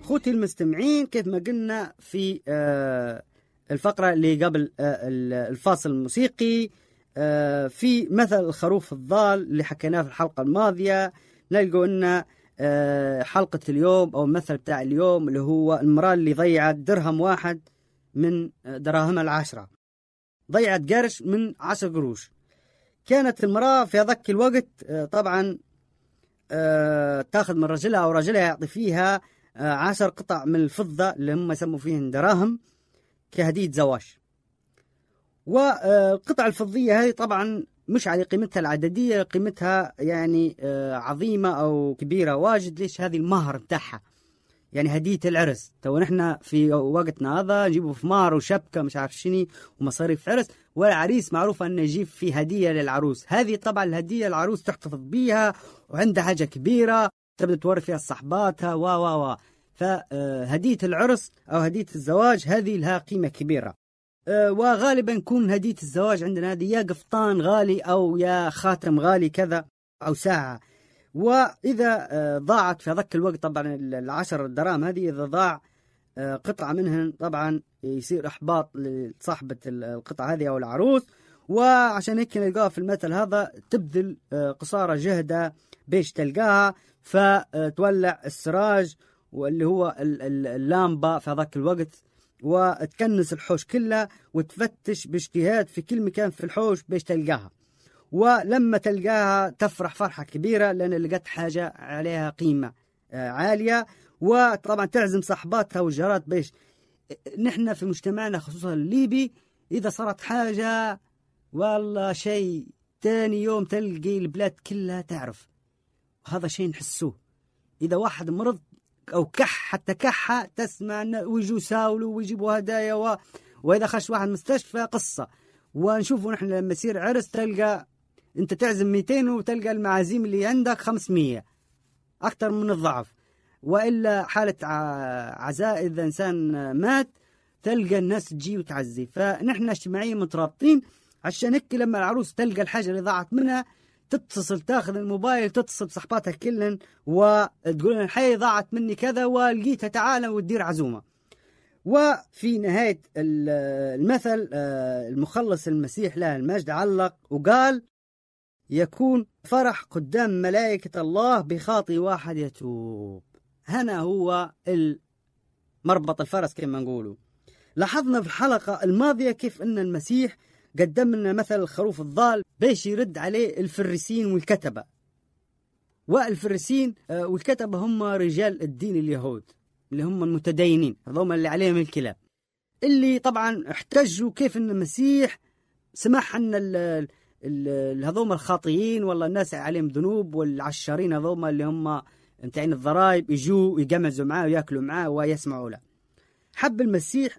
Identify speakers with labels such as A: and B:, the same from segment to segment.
A: أخوتي المستمعين، كيف ما قلنا في الفقرة اللي قبل الفاصل الموسيقي، في مثل الخروف الضال اللي حكيناه في الحلقة الماضية، نلقوا أن حلقة اليوم أو المثل بتاع اليوم اللي هو المرأة اللي ضيعت درهم واحد من دراهمها 10، ضيعت قرش من 10 قروش. كانت المرأة في ذاك الوقت طبعا تاخذ من رجلها أو رجلها يعطي فيها 10 قطع من الفضة اللي هم يسموا فيهن دراهم كهدية زواج. والقطع الفضية هذه طبعا مش على قيمتها العددية، قيمتها يعني عظيمة أو كبيرة واجد. ليش؟ هذه المهر بتاعها، يعني هدية العرس. تو نحن في وقتنا هذا نجيبه في مهر وشبكة مش عارف شني ومصاريف عرس، والعريس معروف أنه يجيب فيه هدية للعروس. هذه طبعا الهدية العروس تحتفظ بيها وعندها حاجة كبيرة تبدأ توري فيها صحباتها فهدية العرس أو هدية الزواج هذه لها قيمة كبيرة. وغالبا يكون هدية الزواج عندنا هذه يا قفطان غالي أو يا خاتم غالي كذا أو ساعة. وإذا ضاعت في ذاك الوقت طبعا 10 دراهم هذه، إذا ضاع قطعة منهن طبعا يصير إحباط لصاحبة القطعة هذه أو العروس. وعشان هيك نلقاها في المثل هذا تبذل قصارى جهدها بيش تلقاها، فتولع السراج واللي هو اللامبة في ذاك الوقت، وتكنس الحوش كله وتفتش باجتهاد في كل مكان في الحوش بيش تلقاها. ولما تلقاها تفرح فرحة كبيرة لأن لقت حاجة عليها قيمة عالية، وطبعا تعزم صحباتها والجارات بيش. نحن في مجتمعنا خصوصا الليبي إذا صارت حاجة والله شيء تاني يوم تلقي البلاد كلها تعرف. هذا شيء نحسوه. إذا واحد مرض أو كح حتى كحة تسمع ويجوا ساولوا ويجيبوا هدايا وإذا خش واحد مستشفى قصة. ونشوفوا نحن لما يصير عرس تلقى أنت تعزم 200 وتلقى المعازيم اللي عندك 500 أكثر من الضعف. وإلا حالة عزاء إذا إنسان مات تلقى الناس تجي وتعزي. فنحن اجتماعيا مترابطين. عشان هيك لما العروس تلقى الحاجة اللي ضاعت منها تتصل، تاخذ الموبايل تتصل بصحباتها كلن وتقول لهم حي ضاعت مني كذا ولقيتها تعالى وتدير عزومة. وفي نهاية المثل المخلص المسيح له المجد علق وقال: يكون فرح قدام ملائكة الله بخاطي واحد يتوب. هنا هو مربط الفرس كما نقولوا. لاحظنا في الحلقة الماضية كيف أن المسيح قدم لنا مثل الخروف الضال بيش يرد عليه الفريسين والكتبة. والفريسين والكتبة هم رجال الدين اليهود اللي هم المتدينين، هذوم اللي عليهم الكلاب، اللي طبعا احتجوا كيف أن المسيح سمح أن هذوم الخاطئين والله الناس عليهم ذنوب والعشارين هذوم اللي هم متعين الضرائب يجوا يقمزوا معاه ويأكلوا معاه ويسمعوا له. حب المسيح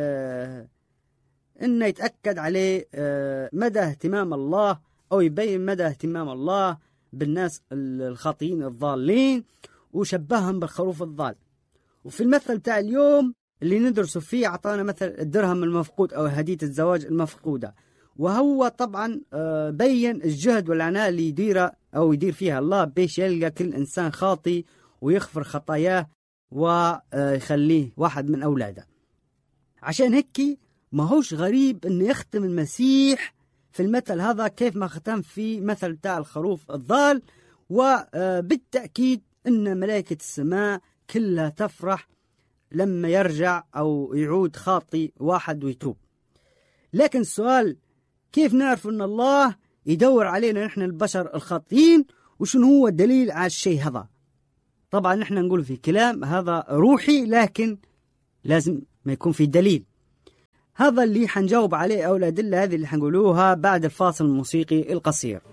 A: إنه يتأكد عليه مدى اهتمام الله أو يبين مدى اهتمام الله بالناس الخاطئين الضالين، وشبههم بالخروف الضال. وفي المثل بتاع اليوم اللي ندرسه فيه أعطانا مثل الدرهم المفقود أو هدية الزواج المفقودة. وهو طبعا بين الجهد والعناء اللي يدير فيها الله بيش يلقى كل إنسان خاطئ ويغفر خطاياه ويخليه واحد من أولاده. عشان هيك ما هوش غريب أن يختم المسيح في المثل هذا كيف ما ختم في مثل بتاع الخروف الضال. وبالتأكيد أن ملائكة السماء كلها تفرح لما يرجع أو يعود خاطئ واحد ويتوب. لكن السؤال كيف نعرف أن الله يدور علينا نحن البشر الخاطئين؟ وشنو هو الدليل على الشيء هذا؟ طبعا نحن نقول في كلام هذا روحي، لكن لازم ما يكون في دليل. هذا اللي حنجاوب عليه أو الأدلة هذه اللي حنقولوها بعد الفاصل الموسيقي القصير.